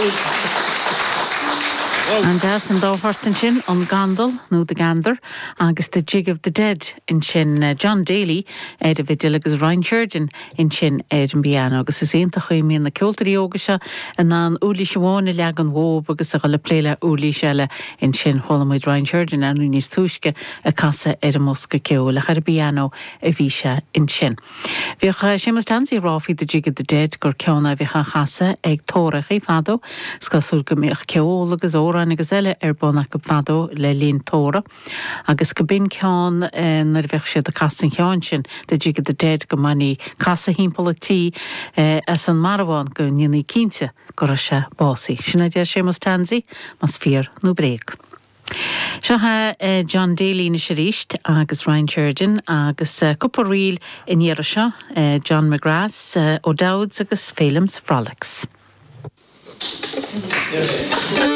An das an dáhartan sin an gandal nó de gander agus the Jig of the Dead in sin John Daly a bhí agus Ryan Sheridan in sin an bíana agus is éanta chuimí na ceoltarí óga se an an úlí seháinna leag an hób agus a go le pléile úlí seile in sin Holomuid Ryan Sheridan an níos túisce a casa ar a mosca ceola ar a bíano a bhí se in sin. Bhíoch sémas tansaí ráfií the Jig of the Dead gur ceanna bhícha chasa ag tóra í fado scasúil go míoch ceola agus óra agus eile bonna go fado le líon tóra agus go bin ceán nar bheith siad a casting cheán sin the Jig of the Dead go maní casa hímpel tí as an marháin go níonaí cínte go se básaí. Sinna de sémas tansaí mas fíor nó bréag. Seo ha John Daly na siríist agus Ryan Sheridan agus cúpa riil in dhéara seo John McGrath ó Dowds agus Phelim's Frolics.